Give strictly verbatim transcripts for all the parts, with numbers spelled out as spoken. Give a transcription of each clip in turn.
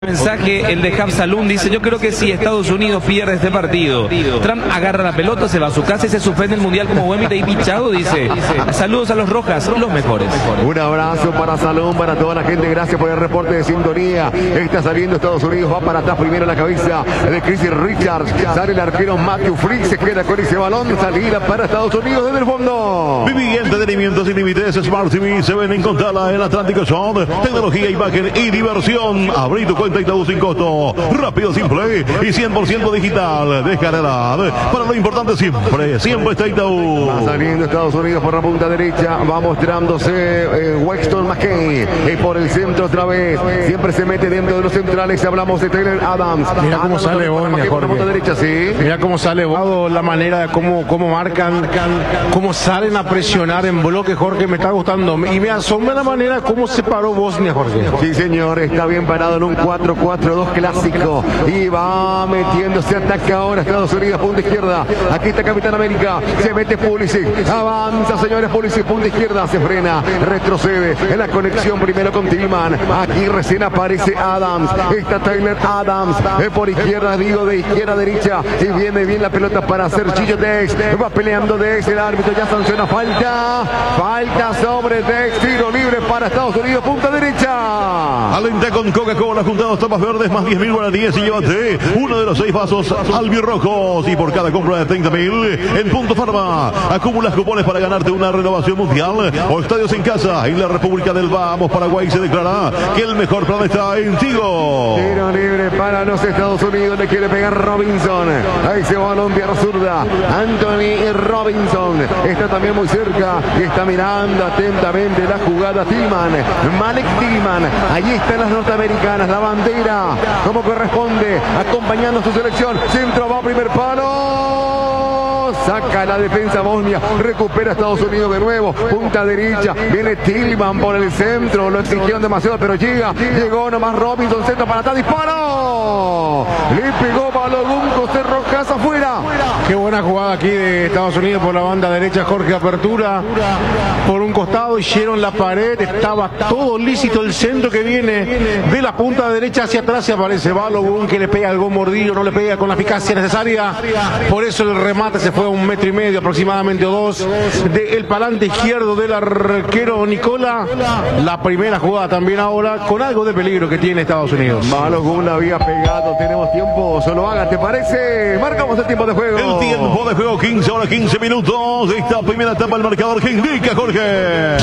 Mensaje, el de Habsalún dice: yo creo que si Estados Unidos pierde este partido, Trump agarra la pelota, se va a su casa y se suspende el mundial como buen y pichado, dice. Saludos a los Rojas, son los mejores. Un abrazo para Salón, para toda la gente, gracias por el reporte de sintonía. Está saliendo Estados Unidos, va para atrás primero la cabeza de Chris Richards, sale el arquero Matthew Frick, se queda con ese balón, salida para Estados Unidos desde el fondo. Viví entretenimiento sin límites, Smart T V, se ven en Contala, el Atlántico Sound, tecnología, imagen y diversión. Abrí tu cuenta y todo sin costo, rápido, simple y cien por ciento digital. Deja de edad, para lo importante siempre, siempre está Itaú. Va saliendo Estados Unidos por la punta derecha, va mostrándose eh, Weston McKay y por el centro otra vez, siempre se mete dentro de los centrales. Hablamos de Taylor Adams. Mira cómo Adams sale Bosnia, por la punta derecha, sí. Mira cómo sale Bosnia, la manera de cómo, cómo marcan, cómo salen a presionar en bloque, Jorge, me está gustando. Y me asombra la manera cómo se paró Bosnia, Jorge. Sí, señor, está bien parado en un cuatro cuatro dos clásico y va metiéndose, ataca ahora Estados Unidos, punta izquierda. Aquí está Capitán América, se mete Pulisic, avanza, señores, Pulisic, punta izquierda, se frena, retrocede en la conexión primero con Tillman. Aquí recién aparece Adams, está Tyler Adams, eh, por izquierda, digo, de izquierda a derecha, y viene bien la pelota para hacer Chillo Dex, va peleando Dex, el árbitro ya sanciona falta, falta sobre Dex, tiro libre para Estados Unidos, punta derecha. Alenta con Coca-Cola, juntados tapas verdes, más diez mil guaraníes y llévate uno de los seis vasos albirrojos. Y por cada compra de treinta mil en Punto Farma, acumulas cupones para ganarte una renovación mundial o estadios en casa. En la República del Vamos, Paraguay, se declara que el mejor plan está en Tigo. Tiro libre para los Estados Unidos, le quiere pegar Robinson. Ahí se va balón de zurda. Anthony Robinson está también muy cerca y está mirando atentamente la jugada Tillman. Malik Tillman, allí están las norteamericanas, la bandera como corresponde, acompañando a su selección. Centro, va primer palo, saca la defensa Bosnia, recupera Estados Unidos de nuevo, punta derecha, viene Tillman por el centro, lo exigieron demasiado pero llega, llegó nomás Robinson, centro para atrás, disparo, le pegó Balogun, José Rojas afuera. Qué buena jugada aquí de Estados Unidos por la banda derecha, Jorge, apertura por un costado, hicieron la pared, estaba todo lícito el centro que viene de la punta derecha hacia atrás, se aparece Balogun que le pega algo mordido, no le pega con la eficacia necesaria, por eso el remate se fue a un metro y medio aproximadamente o dos del palante izquierdo del arquero Nicola. La primera jugada también ahora con algo de peligro que tiene Estados Unidos. Balogun la había pegado, tenemos tiempo, solo haga, ¿te parece? Marcamos el tiempo de juego. El tiempo de juego, quince horas, quince minutos. Esta primera etapa, el marcador que indica, Jorge.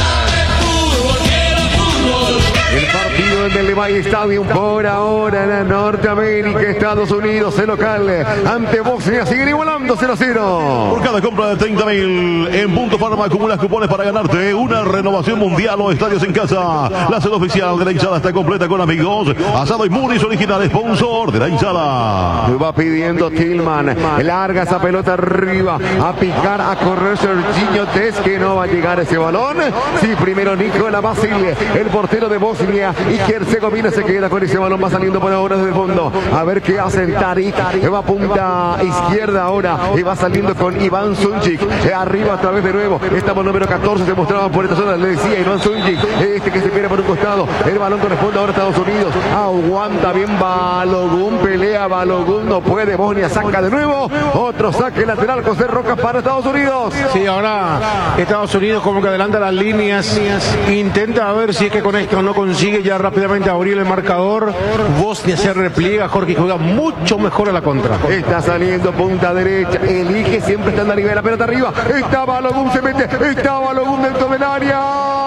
El partido en el Levi Stadium por ahora en la Norteamérica, Estados Unidos, el local ante Bosnia, siguen igualando cero a cero. Por cada compra de treinta mil en Punto Farma acumulas cupones para ganarte una renovación mundial o estadios en casa. La sede oficial de la hinchada está completa con amigos, asado y Muris original, sponsor de la hinchada. Va pidiendo Tillman, larga esa pelota arriba, a picar, a correr Serginho Dest, que no va a llegar ese balón. Sí, primero Nicola Basile, el portero de Bosnia y Herzegovina se queda con ese balón, va saliendo por ahora desde el fondo, a ver qué hace el Tarik, va a punta izquierda ahora y va saliendo con Iván Sunjic, arriba otra vez de nuevo, estamos número catorce, se mostraba por esta zona, le decía Iván Sunjic, este que se pierde por un costado, el balón corresponde ahora a Estados Unidos, aguanta bien Balogun, pelea Balogun, no puede, Bosnia saca de nuevo, otro saque lateral, José Rojas para Estados Unidos. Sí, ahora Estados Unidos como que adelanta las líneas, intenta a ver si es que con esto no consigue ya rápidamente abrir el marcador. Bosnia se repliega, Jorge, juega mucho mejor a la contra. Está saliendo punta derecha, elige siempre estando a nivel, la pelota arriba, está Balogun, se mete, está Balogun dentro del área.